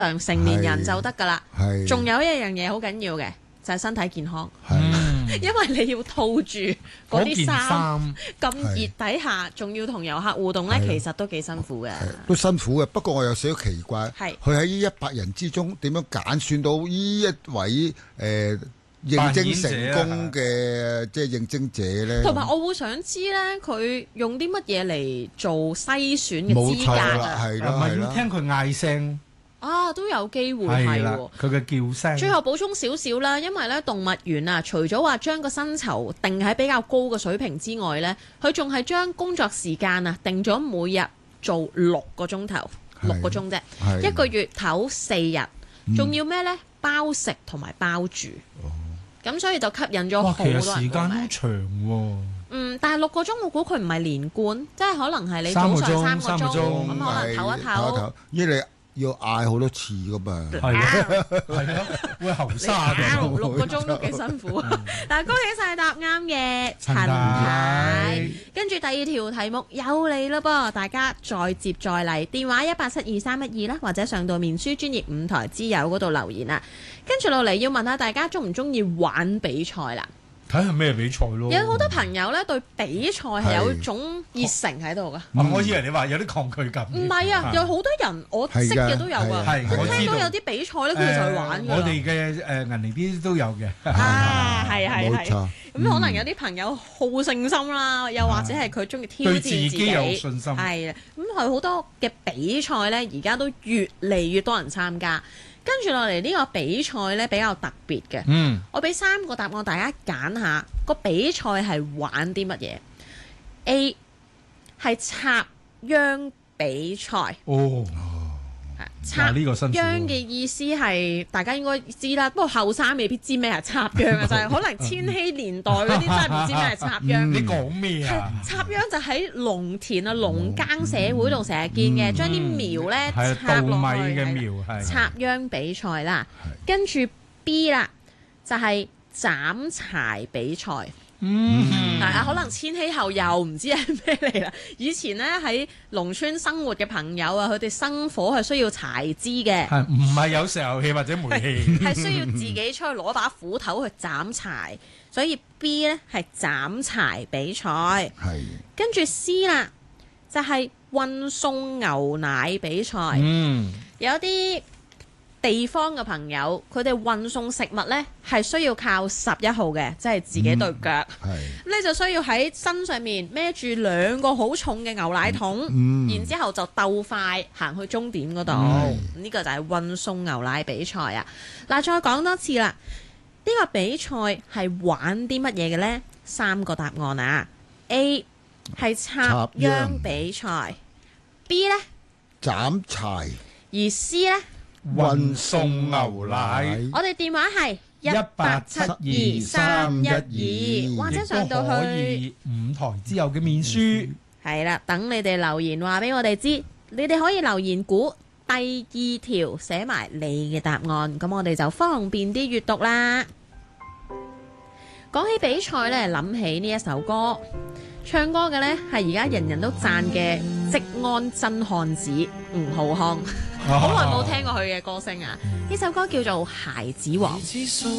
成年人就得㗎啦。仲有一樣嘢好緊要嘅，就係身體健康。因為你要套住嗰啲衫，咁熱底下，仲要同遊客互動呢，其實都幾辛苦嘅。 都辛苦嘅，不過我有少少奇怪，佢喺呢100人之中點樣揀選到呢一位應徵成功嘅即係應徵者呢？ 同埋我會想知呢，佢用啲乜嘢嚟做篩選嘅資格啊？ 係咪要聽佢嗌聲？ 都有機會係喎， 佢嘅叫聲。 最後補充少少啦，因為咧動物園啊，除咗話將個薪酬定喺比較高嘅水平之外咧，佢仲係將工作時間啊定咗每日做6個鐘頭，6個鐘啫，1個月唞4日，仲要咩咧？包食同埋包住，咁所以就吸引咗好多人。 其實時間都長喎。 但係6個鐘，我估佢唔係連貫，即係可能係你早上3個鐘，咁可能唞一唞。 因為你要嗌好多次噶嘛， 係咯，會喉沙嘅。 6個鐘都幾辛苦。但係恭喜晒答啱嘅陳太。跟住第二條題目又嚟啦噃，大家再接再厲，電話1872312啦，或者上到面書專頁5台之友嗰度留言啦。跟住落嚟要問下大家中唔中意玩比賽啦？ 睇下咩比賽咯。 有好多朋友咧對比賽係有種熱誠喺度噶。 我以為你話有啲抗拒感。 唔係啊，有好多人我識嘅都有啊。我聽到有啲比賽咧，佢哋就去玩㗎。 我哋嘅銀齡啲都有嘅。 係。 冇錯。 咁可能有啲朋友好勝心啦，又或者係佢中意挑戰自己。 對自己有信心。 係啊，咁佢好多嘅比賽咧，而家都越嚟越多人參加。跟住落嚟呢個比賽呢，比較特別嘅，我俾3個答案大家揀下，個比賽係玩啲乜嘢？A 係插秧比賽。插秧嘅意思係大家應該知啦，不過後生未必知咩係插秧啊，就係可能千禧年代嗰啲真係唔知咩係插秧。 你講咩啊？ 插秧就喺農田啊、農耕社會度成日見嘅，稻米嘅苗，插秧比賽啦。跟住 B 啦，就係斬柴比賽。可能千禧後又唔知係咩嚟啦。以前咧喺農村生活嘅朋友啊，佢哋生火係需要柴枝嘅， 唔係有石油氣或者煤氣， 係需要自己出去攞把斧頭去斬柴。所以 B 咧係斬柴比賽。跟住 C 啦，就係運送牛奶比賽。有啲地方嘅朋友，佢哋運送食物呢係需要靠11號嘅，即係自己對腳。你就需要喺身上面孭住2個好重嘅牛奶桶，然之後就鬥快行去終點嗰度。呢個就係運送牛奶比賽啊！嗱，再講多次啦，呢個比賽係玩啲乜嘢嘅呢？3個答案啊 ：A 係插秧比賽，B 呢斬柴， 而 C 呢運送牛奶。 我哋電話係1872312，或者上到去 5台之友嘅面書。 係啦，等你哋留言話俾我哋知，你哋可以留言估第2條寫埋你嘅答案，咁我哋就方便啲閱讀啦。講起比賽呢，諗起呢一首歌，唱歌嘅呢係而家人人都讚嘅職安真漢子吳浩康。好耐冇聽過佢嘅歌聲啊！呢首歌叫做《孩子王》。